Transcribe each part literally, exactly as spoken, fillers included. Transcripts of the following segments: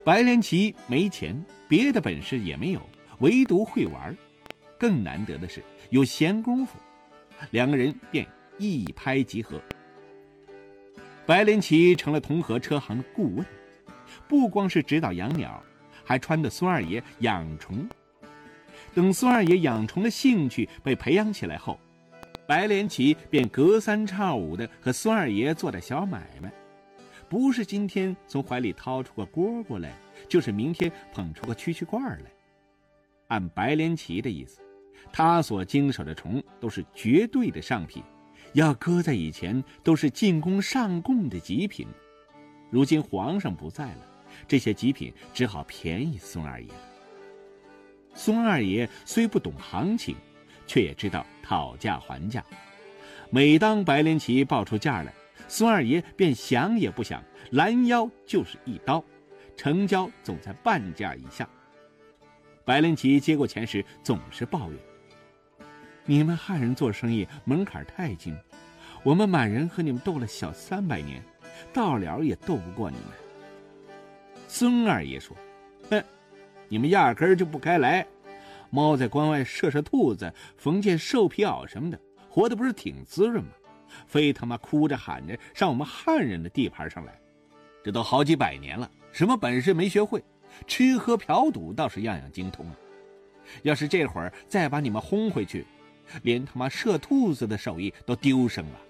白莲奇没钱，别的本事也没有，唯独会玩。更难得的是有闲工夫，两个人便一拍即合。白莲奇成了同和车行的顾问，不光是指导养鸟，还撺掇孙二爷养虫。等孙二爷养虫的兴趣被培养起来后，白莲奇便隔三差五的和孙二爷做点小买卖，不是今天从怀里掏出个蝈蝈来，就是明天捧出个蛐蛐罐来。按白莲奇的意思，他所经手的虫都是绝对的上品，要搁在以前都是进贡上贡的极品。如今皇上不在了，这些极品只好便宜孙二爷了。孙二爷虽不懂行情，却也知道讨价还价。每当白莲奇报出价来，孙二爷便想也不想，拦腰就是一刀，成交总在半价以下。白莲奇接过钱时总是抱怨：你们汉人做生意门槛太轻，我们满人和你们斗了小三百年，到了也斗不过你们。孙二爷说：哼，你们压根儿就不该来，猫在关外射射兔子，缝件兽皮袄什么的，活得不是挺滋润吗？非他妈哭着喊着上我们汉人的地盘上来，这都好几百年了，什么本事没学会，吃喝嫖赌倒是样样精通啊。要是这会儿再把你们轰回去，连他妈射兔子的手艺都丢生了。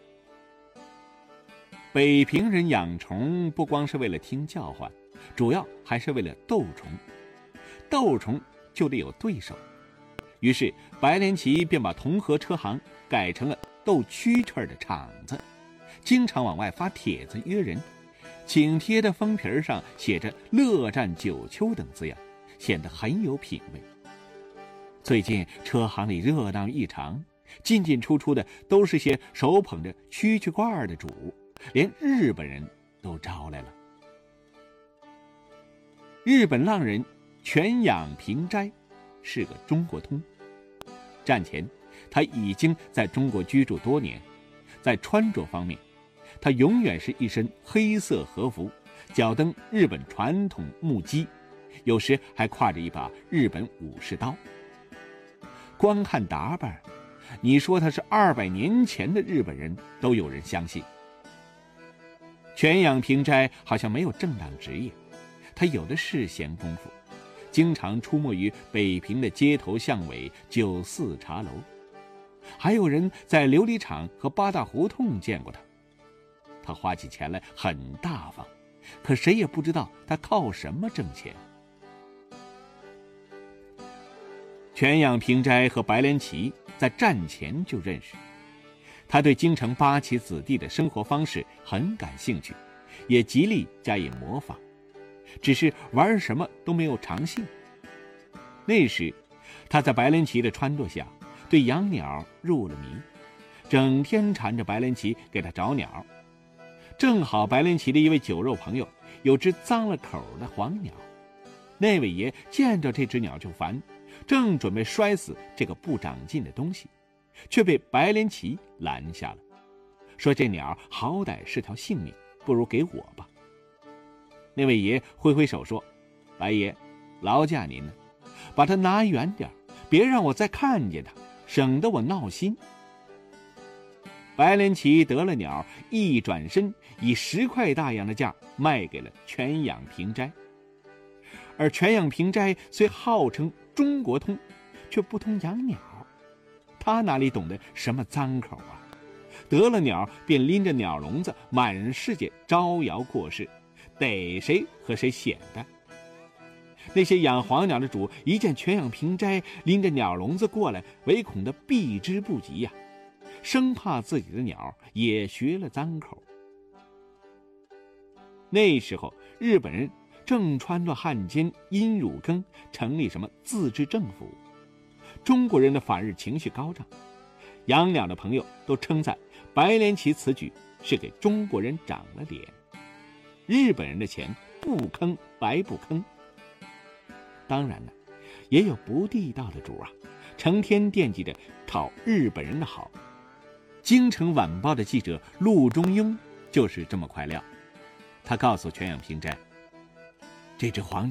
北平人养虫不光是为了听叫唤，主要还是为了斗虫。斗虫就得有对手，于是白莲奇便把同和车行改成了斗蛐蛐的场子，经常往外发帖子约人，请帖的封皮上写着乐战九秋等字样，显得很有品味。最近车行里热闹异常，进进出出的都是些手捧着蛐蛐罐的主，连日本人都招来了。日本浪人犬养平斋是个中国通，战前他已经在中国居住多年。在穿着方面，他永远是一身黑色和服，脚蹬日本传统木屐，有时还挎着一把日本武士刀。光看打扮，你说他是二百年前的日本人都有人相信。犬养平斋好像没有正当职业，他有的是闲工夫，经常出没于北平的街头巷尾、酒肆茶楼，还有人在琉璃厂和八大胡同见过他。他花起钱来很大方，可谁也不知道他靠什么挣钱。犬养平斋和白莲奇在战前就认识，他对京城八旗子弟的生活方式很感兴趣，也极力加以模仿，只是玩什么都没有长性。那时他在白莲奇的撺掇下对养鸟入了迷，整天缠着白莲奇给他找鸟。正好白莲奇的一位酒肉朋友有只脏了口的黄鸟，那位爷见着这只鸟就烦，正准备摔死这个不长进的东西，却被白莲奇拦下了，说这鸟好歹是条性命，不如给我吧。那位爷挥挥手说：白爷，劳驾您了，把它拿远点，别让我再看见它，省得我闹心。白莲奇得了鸟，一转身以十块大洋的价卖给了犬养平斋。而犬养平斋虽号称中国通，却不通养鸟，他哪里懂得什么脏口啊？得了鸟便拎着鸟笼子满人世界招摇过市，逮谁和谁显摆。那些养黄鸟的主一见犬养平斋拎着鸟笼子过来，唯恐的避之不及呀、啊，生怕自己的鸟也学了脏口。那时候日本人正撺掇汉奸殷汝耕成立什么自治政府，中国人的反日情绪高涨，养鸟的朋友都称赞白莲奇此举是给中国人长了脸，日本人的钱不坑白不坑。当然了，也有不地道的主啊，成天惦记着讨日本人的好。京城晚报的记者陆中庸就是这么块料。他告诉犬养平斋， 这只黄